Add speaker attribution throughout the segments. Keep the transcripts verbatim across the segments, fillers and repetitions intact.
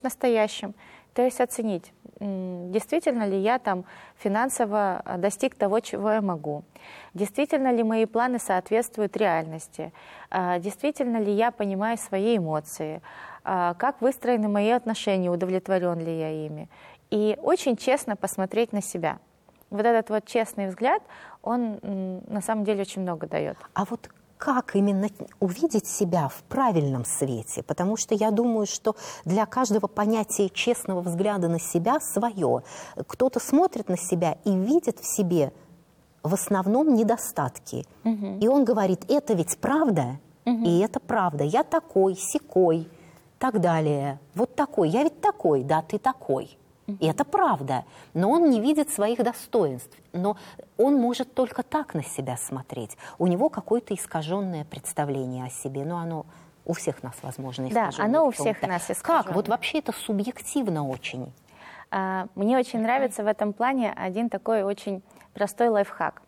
Speaker 1: настоящим. То есть оценить, действительно ли я там финансово достиг того, чего я могу, действительно ли мои планы соответствуют реальности, действительно ли я понимаю свои эмоции, как выстроены мои отношения, удовлетворен ли я ими. И очень честно посмотреть на себя. Вот этот вот честный взгляд, он на самом деле очень много дает.
Speaker 2: А вот как именно увидеть себя в правильном свете? Потому что я думаю, что для каждого понятие честного взгляда на себя свое. Кто-то смотрит на себя и видит в себе в основном недостатки. Угу. И он говорит, это ведь правда, угу. и это правда. Я такой, сякой, так далее. Вот такой, я ведь такой, да, ты такой. И это правда, но он не видит своих достоинств, но он может только так на себя смотреть. У него какое-то искаженное представление о себе, но оно у всех нас, возможно, искаженное.
Speaker 1: Да, оно у всех нас искаженное.
Speaker 2: Как? Вот вообще это субъективно очень.
Speaker 1: А, мне очень нравится в этом плане один такой очень простой лайфхак,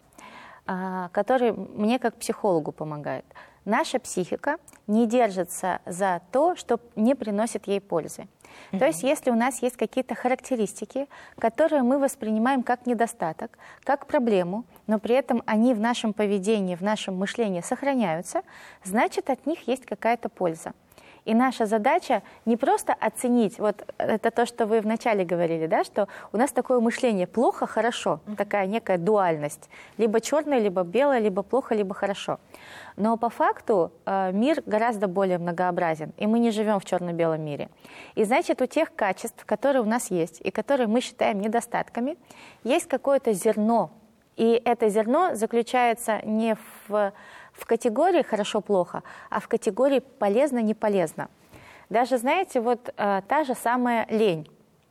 Speaker 1: а, который мне как психологу помогает. Наша психика не держится за то, что не приносит ей пользы. Mm-hmm. То есть если у нас есть какие-то характеристики, которые мы воспринимаем как недостаток, как проблему, но при этом они в нашем поведении, в нашем мышлении сохраняются, значит, от них есть какая-то польза. И наша задача не просто оценить, вот это то, что вы вначале говорили, да, что у нас такое мышление плохо, хорошо, такая некая дуальность, либо черное, либо белое, либо плохо, либо хорошо. Но по факту э, мир гораздо более многообразен, и мы не живем в черно-белом мире. И значит, у тех качеств, которые у нас есть, и которые мы считаем недостатками, есть какое-то зерно. И это зерно заключается не в... в категории «хорошо-плохо», а в категории «полезно-неполезно». Даже, знаете, вот э, та же самая лень.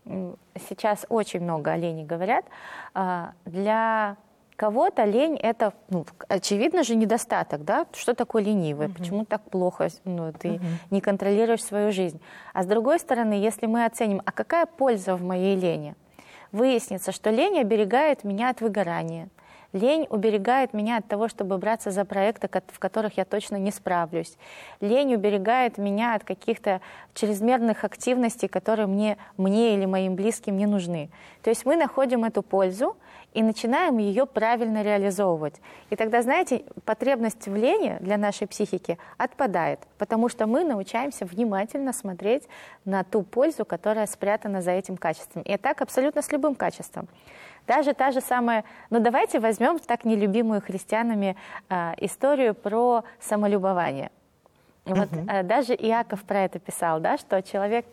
Speaker 1: Сейчас очень много о лени говорят. Э, для кого-то лень – это, ну, очевидно же, недостаток, да? Что такое ленивый? Uh-huh. Почему так плохо? Ну, ты uh-huh. не контролируешь свою жизнь. А с другой стороны, если мы оценим, а какая польза в моей лени? Выяснится, что лень оберегает меня от выгорания. Лень уберегает меня от того, чтобы браться за проекты, в которых я точно не справлюсь. Лень уберегает меня от каких-то чрезмерных активностей, которые мне, мне или моим близким не нужны. То есть мы находим эту пользу и начинаем ее правильно реализовывать. И тогда, знаете, потребность в лени для нашей психики отпадает, потому что мы научаемся внимательно смотреть на ту пользу, которая спрятана за этим качеством. И так абсолютно с любым качеством. Даже та же самая, ну давайте возьмем так нелюбимую христианами э, историю про самолюбование. Вот, uh-huh. э, даже Иаков про это писал, да, что человек,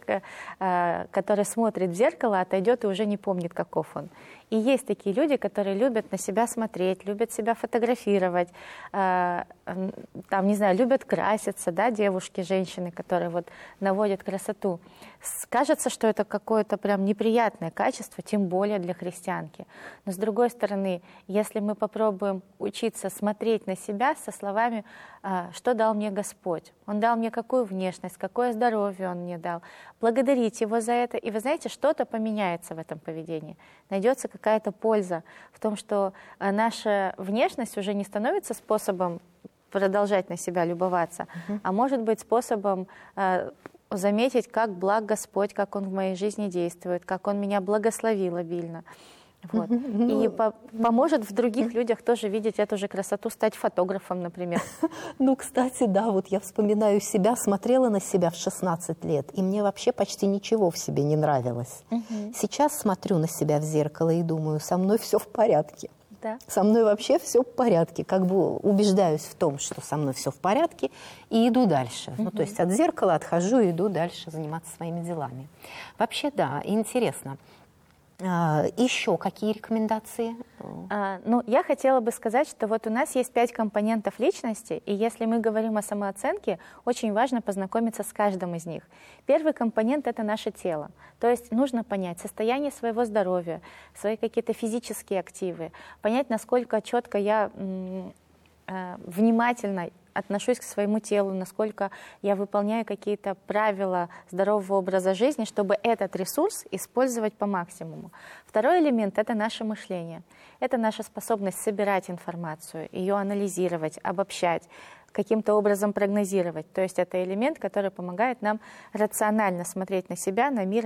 Speaker 1: э, который смотрит в зеркало, отойдет и уже не помнит, каков он. И есть такие люди, которые любят на себя смотреть, любят себя фотографировать, э, там, не знаю, любят краситься, да, девушки, женщины, которые вот наводят красоту. Кажется, что это какое-то прям неприятное качество, тем более для христианки. Но с другой стороны, если мы попробуем учиться смотреть на себя со словами, э, что дал мне Господь, Он дал мне какую внешность, какое здоровье Он мне дал, благодарить Его за это, и вы знаете, что-то поменяется в этом поведении. Найдется какая-то польза в том, что наша внешность уже не становится способом продолжать на себя любоваться, uh-huh. а может быть способом э, заметить, как благ Господь, как Он в моей жизни действует, как Он меня благословил обильно. Вот. И по поможет в других людях тоже видеть эту же красоту, стать фотографом, например.
Speaker 2: Ну, кстати, да, вот я вспоминаю себя, смотрела на себя в шестнадцать лет, и мне вообще почти ничего в себе не нравилось. Угу. Сейчас смотрю на себя в зеркало и думаю, со мной все в порядке. Да. Со мной вообще все в порядке. Как бы убеждаюсь в том, что со мной все в порядке, и иду дальше. Угу. Ну, то есть от зеркала отхожу и иду дальше заниматься своими делами. Вообще, да, интересно. А, еще какие рекомендации?
Speaker 1: А, ну, я хотела бы сказать, что вот у нас есть пять компонентов личности, и если мы говорим о самооценке, очень важно познакомиться с каждым из них. Первый компонент – это наше тело. То есть нужно понять состояние своего здоровья, свои какие-то физические активы, понять, насколько четко я м, э, внимательно отношусь к своему телу, насколько я выполняю какие-то правила здорового образа жизни, чтобы этот ресурс использовать по максимуму. Второй элемент – это наше мышление. Это наша способность собирать информацию, ее анализировать, обобщать, каким-то образом прогнозировать. То есть это элемент, который помогает нам рационально смотреть на себя, на мир.